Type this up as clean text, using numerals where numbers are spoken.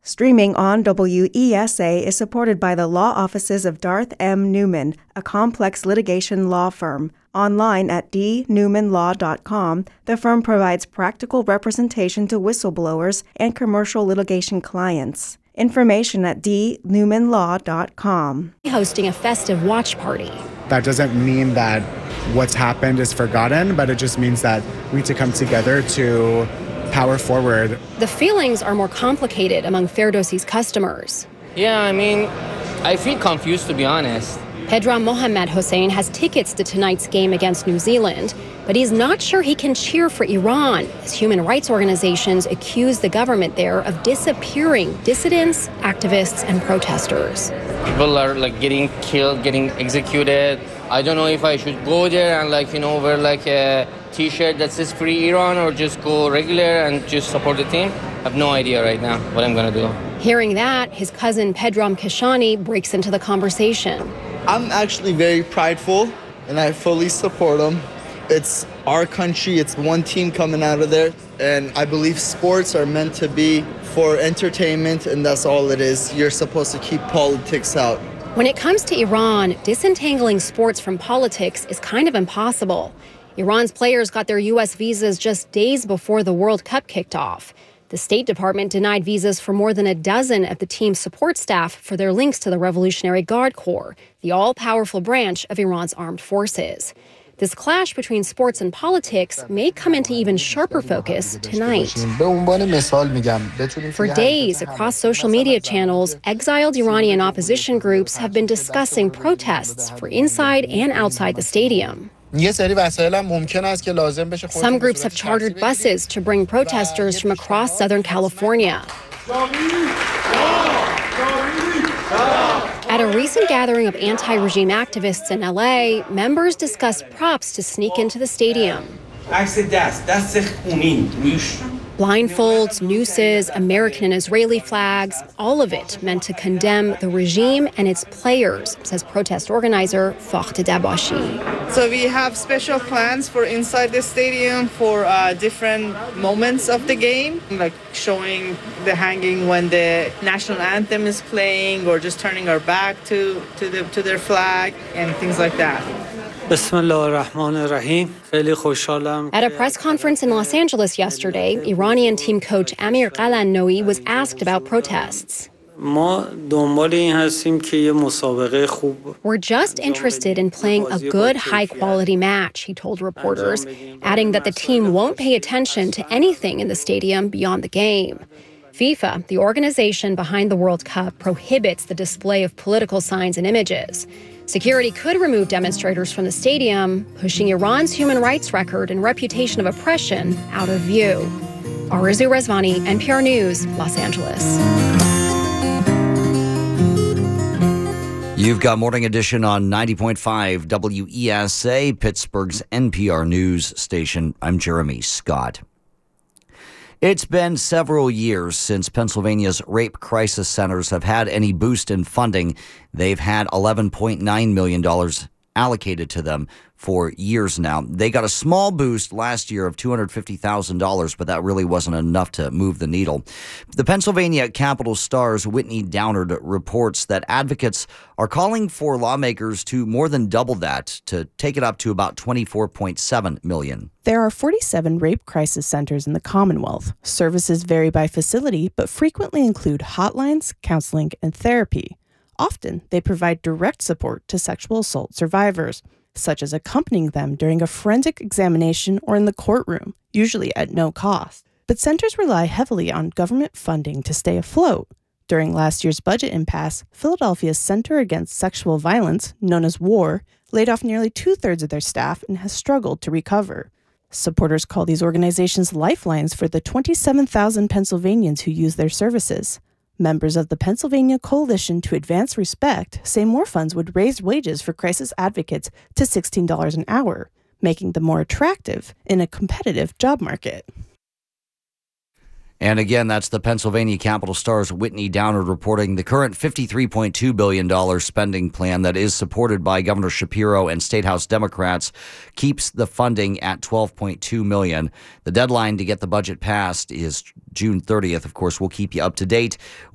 Streaming on WESA is supported by the law offices of Darth M. Newman, a complex litigation law firm. Online at dnewmanlaw.com, the firm provides practical representation to whistleblowers and commercial litigation clients. Information at dnewmanlaw.com. Hosting a festive watch party. That doesn't mean that what's happened is forgotten, but it just means that we need to come together to power forward. The feelings are more complicated among Ferdowsi's customers. Yeah, I feel confused, to be honest. Pedram Mohamed Hossein has tickets to tonight's game against New Zealand, but he's not sure he can cheer for Iran, as human rights organizations accuse the government there of disappearing dissidents, activists, and protesters. People are getting killed, getting executed. I don't know if I should go there and wear a T-shirt that says Free Iran or just go regular and just support the team. I have no idea right now what I'm going to do. Hearing that, his cousin Pedram Keshani breaks into the conversation. I'm actually very prideful, and I fully support them. It's our country. It's one team coming out of there. And I believe sports are meant to be for entertainment, and that's all it is. You're supposed to keep politics out. When it comes to Iran, disentangling sports from politics is kind of impossible. Iran's players got their U.S. visas just days before the World Cup kicked off. The State Department denied visas for more than a dozen of the team's support staff for their links to the Revolutionary Guard Corps, the all-powerful branch of Iran's armed forces. This clash between sports and politics may come into even sharper focus tonight. For days, across social media channels, exiled Iranian opposition groups have been discussing protests for inside and outside the stadium. Some groups have chartered buses to bring protesters from across Southern California. At a recent gathering of anti-regime activists in LA, members discussed props to sneak into the stadium. Blindfolds, nooses, American and Israeli flags, all of it meant to condemn the regime and its players, says protest organizer Fakht Dabashi. So we have special plans for inside the stadium for different moments of the game, like showing the hanging when the national anthem is playing, or just turning our back to their flag and things like that. At a press conference in Los Angeles yesterday, Iranian team coach Amir Qalanoi was asked about protests. We're just interested in playing a good, high-quality match, he told reporters, adding that the team won't pay attention to anything in the stadium beyond the game. FIFA, the organization behind the World Cup, prohibits the display of political signs and images. Security could remove demonstrators from the stadium, pushing Iran's human rights record and reputation of oppression out of view. Arezou Rezvani, NPR News, Los Angeles. You've got Morning Edition on 90.5 WESA, Pittsburgh's NPR News station. I'm Jeremy Scott. It's been several years since Pennsylvania's rape crisis centers have had any boost in funding. They've had $11.9 million allocated to them for years now. They got a small boost last year of $250,000, but that really wasn't enough to move the needle. The Pennsylvania Capital Star's Whitney Downard reports that advocates are calling for lawmakers to more than double that, to take it up to about $24.7 million. There are 47 rape crisis centers in the Commonwealth. Services vary by facility, but frequently include hotlines, counseling, and therapy. Often, they provide direct support to sexual assault survivors, such as accompanying them during a forensic examination or in the courtroom, usually at no cost. But centers rely heavily on government funding to stay afloat. During last year's budget impasse, Philadelphia's Center Against Sexual Violence, known as WAR, laid off nearly two-thirds of their staff and has struggled to recover. Supporters call these organizations lifelines for the 27,000 Pennsylvanians who use their services. Members of the Pennsylvania Coalition to Advance Respect say more funds would raise wages for crisis advocates to $16 an hour, making them more attractive in a competitive job market. And again, that's the Pennsylvania Capital Star's Whitney Downard reporting. The current $53.2 billion spending plan that is supported by Governor Shapiro and State House Democrats keeps the funding at $12.2 million. The deadline to get the budget passed is June 30th. Of course, we'll keep you up to date.